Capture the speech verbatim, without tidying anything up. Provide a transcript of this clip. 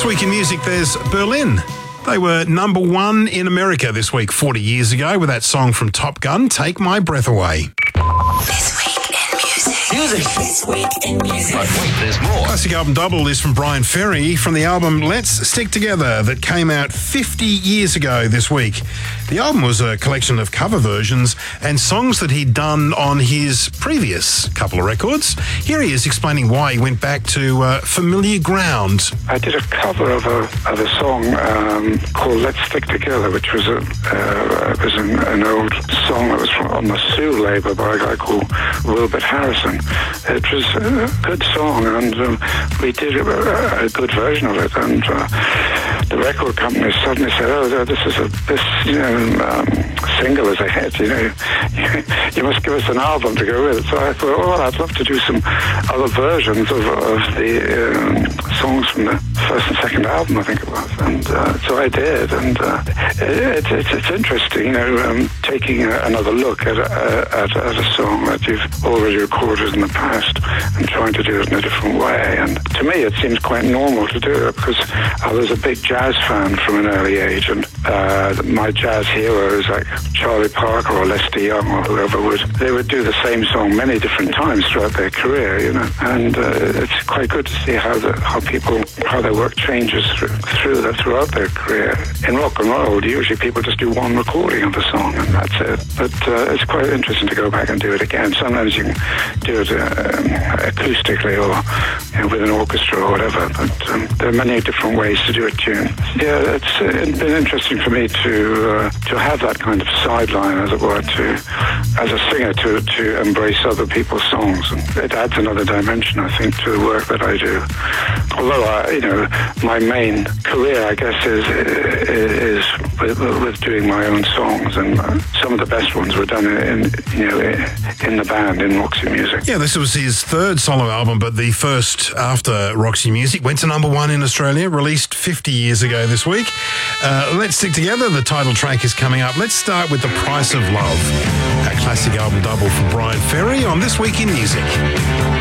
week in music, there's Berlin. They were number one in America this week, forty years ago, with that song from Top Gun, Take My Breath Away. This week in music. Music. This week in music. But wait, there's more. Classic album double is from Brian Ferry from the album Let's Stick Together that came out fifty years ago this week. The album was a collection of cover versions and songs that he'd done on his previous couple of records. Here he is explaining why he went back to uh, familiar ground. I did a cover of a of a song um, called "Let's Stick Together," which was a uh, was an, an old song that was from, on the Sue label by a guy called Wilbert Harrison. It was a good song, and um, we did a, a good version of it. And uh, the record company suddenly said, "Oh, this is a this you know um, single is a hit. You know, you must give us an album to go with it." So I thought, "Oh, well, I'd love to do some other versions of, of the um, songs from the first and second album, I think it was." And uh, so I did, and uh, it, it, it's, it's interesting, you know, um, taking a, another look at a, at, at a song that you've already recorded in the past and trying to do it in a different way. And to me, it seems quite normal to do it because I was a big jazz fan from an early age, and uh, my jazz heroes like Charlie Parker or Lester Young or whoever would, they would do the same song many different times throughout their career, you know. And uh, it's quite good to see how the, how people, how their work changes through, through the, throughout their career. In rock and roll, usually people just do one recording of the song and that's it. But uh, it's quite interesting to go back and do it again. Sometimes you can do it uh, acoustically or you know, with an orchestra or whatever, but um, there are many different ways to do a tune. Yeah, it's uh, been interesting for me to uh, to have that kind of sideline, as it were, to as a singer to to embrace other people's songs, and it adds another dimension, I think, to the work that I do. Although I, you know, my main career, I guess, is is with, with doing my own songs, and uh, some of the best ones were done in you know in the band in Roxy Music. Yeah, this was his third solo album, but the first after Roxy Music. Went to number one in Australia, released fifty years ago this week. Uh, Let's Stick Together, the title track is coming up. Let's start with The Price of Love, a classic album double from Brian Ferry on This Week in Music.